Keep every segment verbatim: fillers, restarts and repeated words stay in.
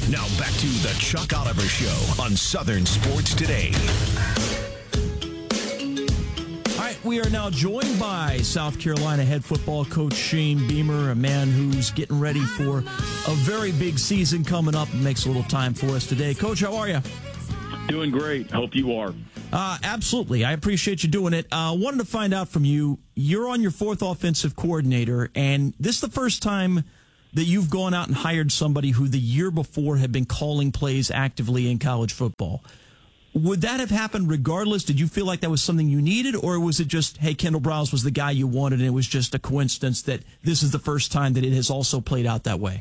Now back to the Chuck Oliver Show on Southern Sports Today. All right, we are now joined by South Carolina head football coach Shane Beamer, a man who's getting ready for a very big season coming up and makes a little time for us today. Coach, how are you? Doing great. Hope you are. Uh, absolutely. I appreciate you doing it. I uh, wanted to find out from you, you're on your fourth offensive coordinator, and this is the first time that you've gone out and hired somebody who the year before had been calling plays actively in college football. Would that have happened regardless? Did you feel like that was something you needed, or was it just, hey, Kendall Browse was the guy you wanted, and it was just a coincidence that this is the first time that it has also played out that way?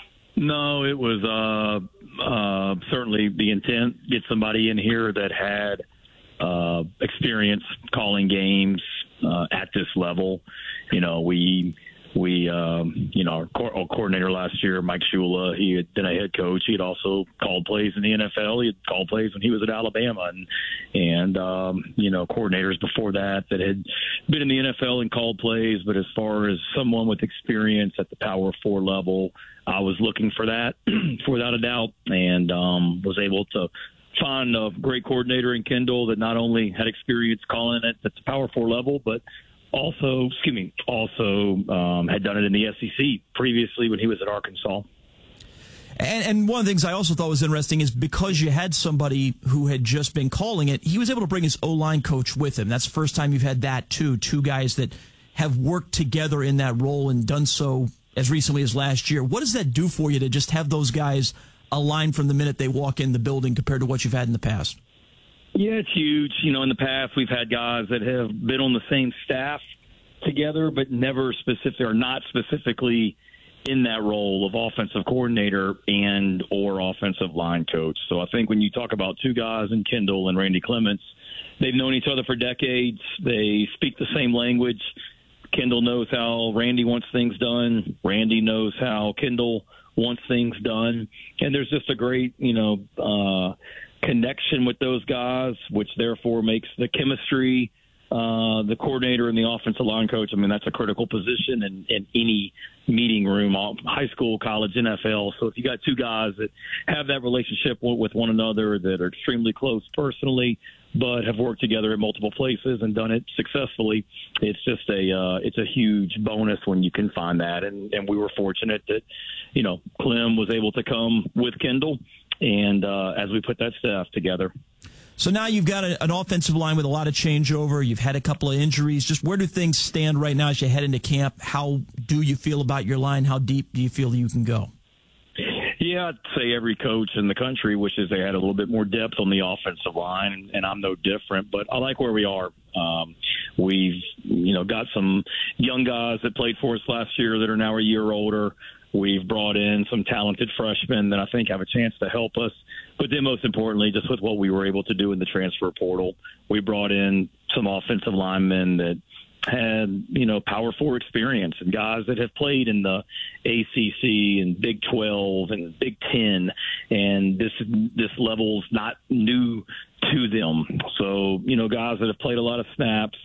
No, it was uh, uh, certainly the intent, get somebody in here that had uh, experience calling games uh, at this level. You know, we... We, um, you know, our, co- our coordinator last year, Mike Shula, he had been a head coach. He had also called plays in the N F L. He had called plays when he was at Alabama. And, and um, you know, coordinators before that that had been in the N F L and called plays. But as far as someone with experience at the Power Four level, I was looking for that, without a doubt, and um, was able to find a great coordinator in Kendall that not only had experience calling it at the Power Four level, but Also, excuse me, also um, had done it in the S E C previously when he was at Arkansas. And, and one of the things I also thought was interesting is because you had somebody who had just been calling it, he was able to bring his O-line coach with him. That's the first time you've had that, too. Two guys that have worked together in that role and done so as recently as last year. What does that do for you to just have those guys aligned from the minute they walk in the building compared to what you've had in the past? Yeah, it's huge. You know, in the past, we've had guys that have been on the same staff together, but never specific or not specifically in that role of offensive coordinator and or offensive line coach. So I think when you talk about two guys in Kendall and Randy Clements, they've known each other for decades. They speak the same language. Kendall knows how Randy wants things done. Randy knows how Kendall wants things done. And there's just a great, you know, uh, connection with those guys, which therefore makes the chemistry, uh, the coordinator and the offensive line coach. I mean, that's a critical position in, in any meeting room, high school, college, N F L. So if you got two guys that have that relationship with one another, that are extremely close personally, but have worked together at multiple places and done it successfully, it's just a uh, it's a huge bonus when you can find that. And, and we were fortunate that, you know, Clem was able to come with Kendall. And uh, as we put that staff together. So now you've got a, an offensive line with a lot of changeover. You've had a couple of injuries. Just where do things stand right now as you head into camp? How do you feel about your line? How deep do you feel you can go? Yeah, I'd say every coach in the country wishes they had a little bit more depth on the offensive line, and I'm no different. But I like where we are. Um, we've, you know, got some young guys that played for us last year that are now a year older. We've brought in some talented freshmen that I think have a chance to help us. But then most importantly, just with what we were able to do in the transfer portal, we brought in some offensive linemen that had, you know, Power Four experience and guys that have played in the A C C and Big twelve and Big Ten. And this, this level's not new to them. So, you know, guys that have played a lot of snaps,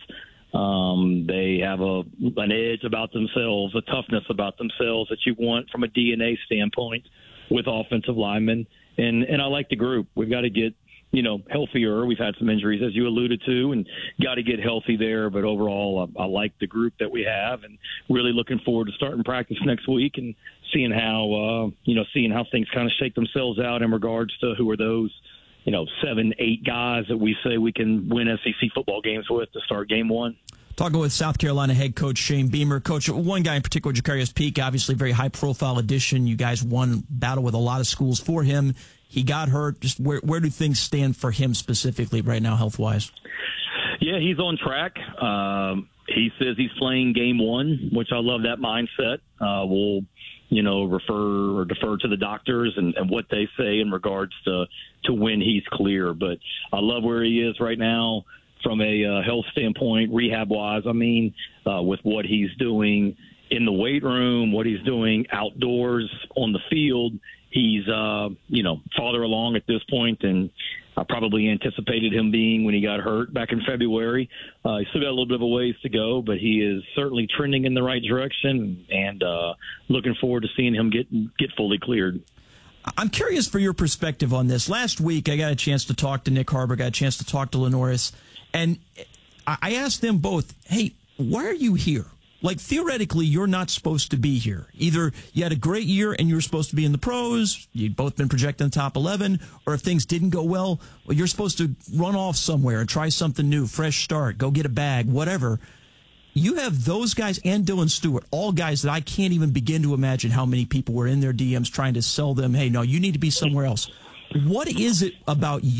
Um, they have a an edge about themselves, a toughness about themselves that you want from a D N A standpoint with offensive linemen. And, and I like the group. We've got to get, you know, healthier. We've had some injuries, as you alluded to, and got to get healthy there. But overall, I, I like the group that we have, and really looking forward to starting practice next week and seeing how, uh, you know, seeing how things kind of shake themselves out in regards to who are those, you know, seven, eight guys that we say we can win S E C football games with to start game one. Talking with South Carolina head coach Shane Beamer. Coach, one guy in particular, Jacarius Peak, obviously very high-profile addition. You guys won battle with a lot of schools for him. He got hurt. Just where where do things stand for him specifically right now, health-wise? Yeah, he's on track. Um, he says he's playing game one, which I love that mindset. Uh, we'll, you know, refer or defer to the doctors and, and what they say in regards to, to when he's clear. But I love where he is right now. From a uh, health standpoint, rehab-wise, I mean, uh, with what he's doing in the weight room, what he's doing outdoors on the field, he's, uh, you know, farther along at this point than I probably anticipated him being when he got hurt back in February. Uh, he's still got a little bit of a ways to go, but he is certainly trending in the right direction, and uh, looking forward to seeing him get get fully cleared. I'm curious for your perspective on this. Last week, I got a chance to talk to Nick Harber, got a chance to talk to Lenoris, and I asked them both, hey, why are you here? Like, theoretically, you're not supposed to be here. Either you had a great year and you were supposed to be in the pros, you'd both been projected in the top eleven, or if things didn't go well, well, you're supposed to run off somewhere and try something new, fresh start, go get a bag, whatever. You have those guys and Dylan Stewart, all guys that I can't even begin to imagine how many people were in their D Ms trying to sell them, hey, no, you need to be somewhere else. What is it about you?